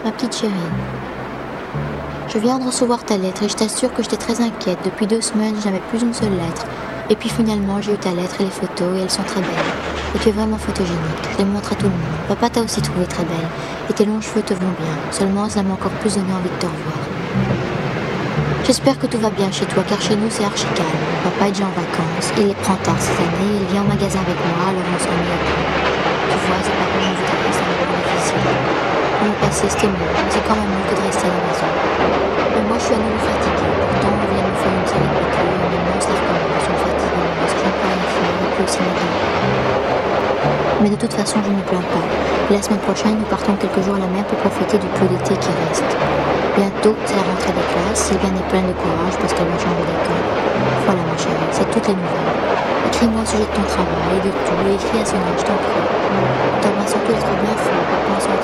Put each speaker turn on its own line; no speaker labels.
Ma petite chérie, je viens de recevoir ta lettre et je t'assure que j'étais très inquiète. Depuis 2 semaines, je n'avais plus une seule lettre. Et puis finalement, j'ai eu ta lettre et les photos et elles sont très belles. Et tu es vraiment photogénique. Je les montre à tout le monde. Papa t'a aussi trouvé très belle. Et tes longs cheveux te vont bien. Seulement, ça m'a encore plus donné envie de te revoir. J'espère que tout va bien chez toi, car chez nous, c'est archi calme. Papa est déjà en vacances. Il les prend tard cette année. Il vient au magasin avec moi, alors on s'ennuie un peu. Tu vois, c'est pas comme on voudrait, c'est un moment difficile. Pour le passé, c'était mieux, mais c'est quand même mieux que de rester à la maison. Mais moi, je suis à nouveau fatiguée. Pourtant, on vient de nous faire une série de piqûres, et maintenant, ça recommence. On fatigue, parce que je ne peux rien faire, et puis aussi mes dents. Mais de toute façon, je ne me plains pas. Et la semaine prochaine, nous partons quelques jours à la mer pour profiter du peu d'été qui reste. Bientôt, c'est la rentrée des classes. Sylviane est pleine de courage parce qu'elle va changer d'école. Voilà, ma chérie, c'est toutes les nouvelles. Écris-moi au sujet de ton travail, de tout, et écris à Sonia, je t'en prie. T'embrasse surtout, elle sera bien fort, papa en sera